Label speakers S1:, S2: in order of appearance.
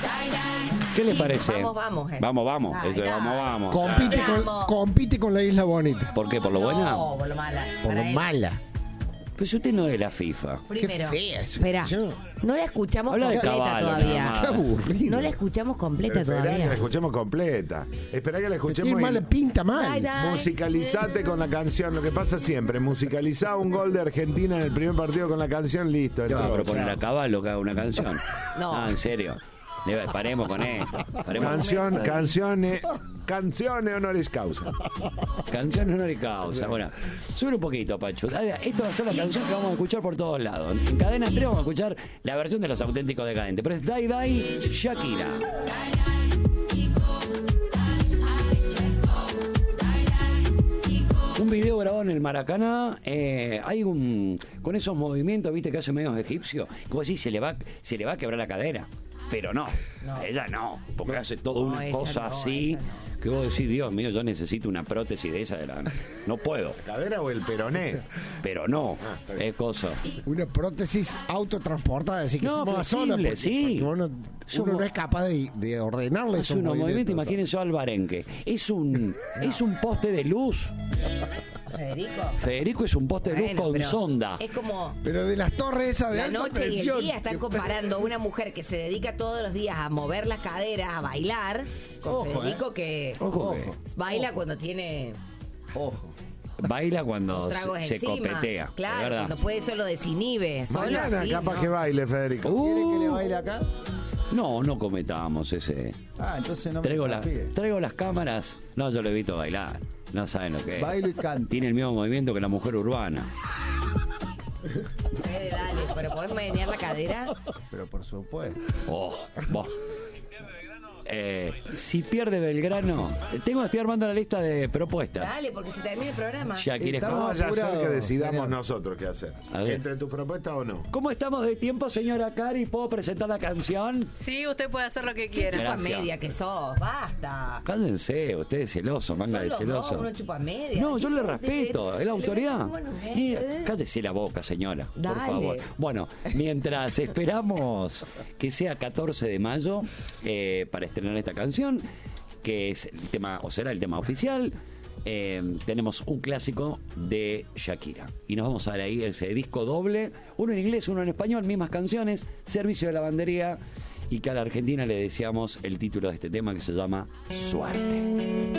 S1: ¿Qué les parece?
S2: Vamos.
S1: Vamos.
S2: Ay,
S1: Eso es
S2: dale.
S1: vamos.
S3: Compite con la Isla Bonita.
S1: ¿Por qué? ¿Por lo buena?
S2: No, por lo mala.
S3: Por
S2: Para
S3: lo
S2: él.
S3: mala.
S1: Pues usted no es de la FIFA.
S2: Primero,
S3: Qué fea esa
S2: espera,
S3: canción.
S2: no la escuchamos
S1: Habla de
S2: completa
S1: caballo,
S2: todavía.
S1: nada más.
S3: Qué aburrido.
S2: No la escuchamos completa
S4: Esperá que la
S2: todavía.
S4: escuchemos completa. Esperá que la escuchemos
S3: Tiene mala pinta mal.
S2: Ay, dai.
S4: musicalizate con la canción. Lo que pasa siempre, musicalizá un gol de Argentina en el primer partido con la canción, listo.
S1: ¿Qué va a
S4: entonces.
S1: proponer a Caballo que haga una canción?
S2: No.
S1: En serio. Paremos con esto.
S4: Canciones honoris causa.
S1: Canción honoris causa. Bueno, sube un poquito, Pachu. Esto va a ser la canción que vamos a escuchar por todos lados. En Cadena 3 vamos a escuchar la versión de Los Auténticos Decadentes. Pero es Dai Dai Shakira. Un video grabado en el Maracaná, hay con esos movimientos, viste, que hace medios egipcios, como así se le va a quebrar la cadera. Pero no, ella no, porque hace toda una
S2: ella
S1: cosa
S2: no,
S1: así,
S2: ella no.
S1: que vos decís, Dios mío, yo necesito una prótesis de esa, no puedo,
S4: ¿Cadera o el peroné?
S1: pero no, es cosa.
S3: Una prótesis autotransportada, así que
S1: No,
S3: se mueva
S1: flexible,
S3: sola.
S1: sí.
S3: Uno no es capaz de ordenarle
S1: Hace
S3: esos
S1: unos movimientos,
S3: movimientos.
S1: imagínense al Barenque. Es un poste de luz. Federico es un poste de luz
S2: Bueno,
S1: con
S2: pero
S1: sonda.
S2: Es como
S3: Pero de las torres esas de
S2: la
S3: alta
S2: noche y
S3: tensión.
S2: el día. Están comparando una mujer que se dedica todos los días a mover las caderas, a bailar, con Federico que
S1: Ojo que
S2: baila cuando tiene
S3: Ojo.
S1: baila cuando
S2: tragos
S1: se
S2: encima.
S1: copetea. de
S2: Claro,
S1: verdad.
S2: cuando puede solo desinhibe. Solo
S4: Mañana
S2: así,
S4: capaz
S2: ¿no?
S4: que baile, Federico.
S5: ¿Quiere que le baile acá?
S1: No cometamos ese.
S5: Entonces no me
S1: Traigo
S5: desafíe.
S1: las cámaras. No, yo lo he visto bailar. No saben lo que es.
S5: Bailo y canto.
S1: Tiene el mismo movimiento que la mujer urbana.
S2: Fede, dale, pero podés menear la cadera.
S5: Pero por supuesto.
S1: Vos. Si pierde Belgrano, estoy armando la lista de propuestas.
S2: Dale, porque se termina el programa.
S1: Shakira,
S5: Estamos
S4: No vaya a ser que
S5: apurado,
S4: decidamos
S5: señor.
S4: nosotros qué hacer.
S1: A ver.
S4: Entre tus propuestas o no.
S1: ¿Cómo estamos de tiempo, señora Cari? ¿Puedo presentar la canción?
S6: Sí, usted puede hacer lo que quiera.
S2: Chupa
S1: Gracias.
S2: media que sos, basta.
S1: Cállense, ustedes celosos, manga de
S2: Son los dos,
S1: celosos.
S2: uno chupa media.
S1: No, yo le respeto, es la autoridad.
S2: Bueno,
S1: Y cállese la boca, señora, por
S2: Dale.
S1: favor. Bueno, mientras esperamos que sea 14 de mayo para estrenar esta canción, que es el tema, o será el tema oficial, tenemos un clásico de Shakira. Y nos vamos a ver ahí ese disco doble, uno en inglés, uno en español, mismas canciones, Servicio de Lavandería, y que a la Argentina le deseamos el título de este tema que se llama Suerte.